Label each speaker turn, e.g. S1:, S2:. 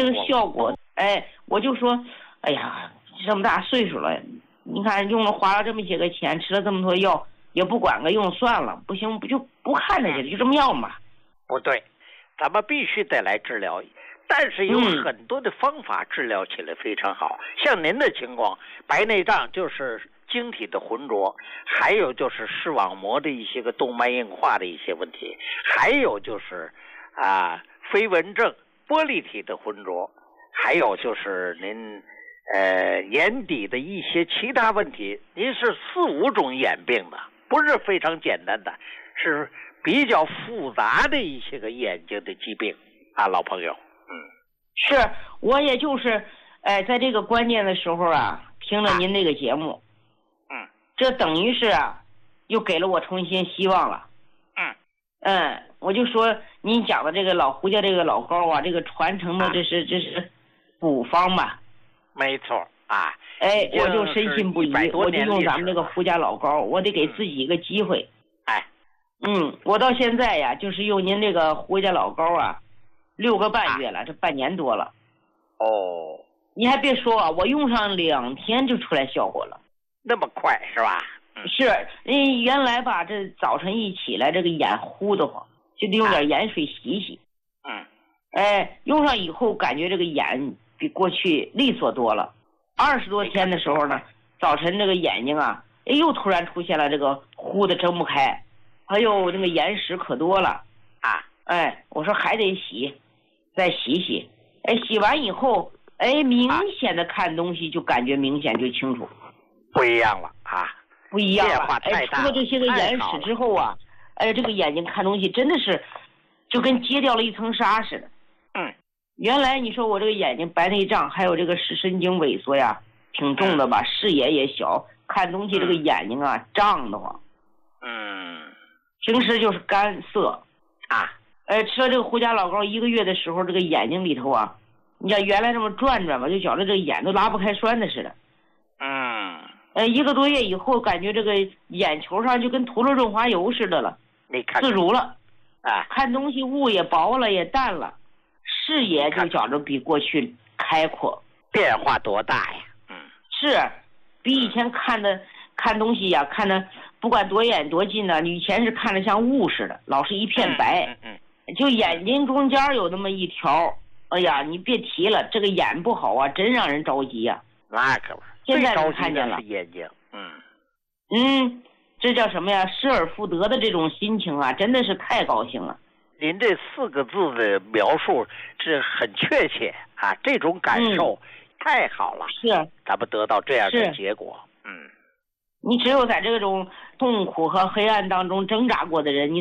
S1: 这个效果，我就说，哎呀，这么大岁数了，你看花了这么些个钱，吃了这么多药，也不管个用，算了，不行，就不看他去了，就这么样吧。
S2: 不对，咱们必须得来治疗，但是有很多的方法治疗起来非常好。像您的情况，白内障就是晶体的浑浊，还有就是视网膜的一些个动脉硬化的一些问题，还有就是飞蚊症、玻璃体的浑浊，还有就是您眼底的一些其他问题。您是4、5种眼病的，不是非常简单的，是比较复杂的一些个眼睛的疾病啊，老朋友。
S1: 是我也就是在这个关键的时候听了您这个节目，这等于是又给了我重新希望了。我就说您讲的这个老胡家这个老膏这个传承的这是古方吧？
S2: 没错啊。
S1: 我就深信不疑，我就用咱们这个胡家老膏，我得给自己一个机会。我到现在就是用您这个胡家老膏6个半月了，这半年多了。你还别说我用上2天就出来效果了。
S2: 那么快是吧？
S1: 是，原来吧，这早晨一起来，这个眼糊得慌，就得用点盐水洗洗。用上以后感觉这个眼比过去利索多了。20多天的时候呢，早晨这个眼睛又突然出现了这个糊的睁不开，还有那个眼屎可多了我说还得洗，再洗洗。洗完以后明显的看东西就感觉明显就清楚，
S2: 不一样了
S1: 不一样了。
S2: 变化太大了。
S1: 出了这些个眼屎之后这个眼睛看东西真的是就跟揭掉了一层纱似的。原来你说我这个眼睛白内障，还有这个视神经萎缩挺重的吧，视野也小，看东西这个眼睛胀得慌。平时就是干涩吃了这个胡家老膏1个月的时候，这个眼睛里头你看原来这么转吧，就觉得这个眼都拉不开栓的似的。1个多月以后，感觉这个眼球上就跟涂了润滑油似的了，
S2: 你看
S1: 自如了看东西雾也薄了，也淡了，视野就觉着比过去开阔。
S2: 变化多大呀？
S1: 是比以前看东西看的不管多远多近呢，以前是看着像雾似的，老是一片白。就眼睛中间有那么一条，哎呀，你别提了，这个眼不好真让人着急
S2: 那可不，
S1: 现在能看见了。
S2: 眼睛
S1: 这叫什么呀？失而复得的这种心情真的是太高兴了。
S2: 您这4个字的描述是很确切这种感受太好了。
S1: 是，
S2: 咱们得到这样的结果。
S1: 你只有在这种痛苦和黑暗当中挣扎过的人，你